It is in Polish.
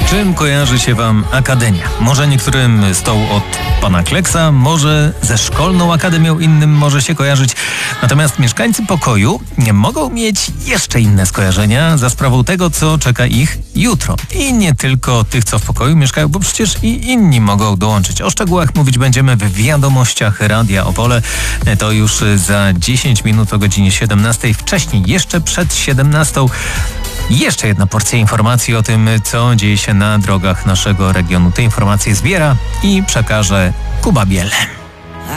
Czym kojarzy się Wam akademia? Może niektórym z tą od pana Kleksa, może ze szkolną akademią, innym może się kojarzyć. Natomiast mieszkańcy pokoju mogą mieć jeszcze inne skojarzenia za sprawą tego, co czeka ich jutro. I nie tylko tych, co w pokoju mieszkają, bo przecież i inni mogą dołączyć. O szczegółach mówić będziemy w wiadomościach Radia Opole. To już za 10 minut o godzinie 17. Wcześniej, jeszcze przed 17. Jeszcze jedna porcja informacji o tym, co dzieje się na drogach naszego regionu. Te informacje zbiera i przekaże Kuba Biel.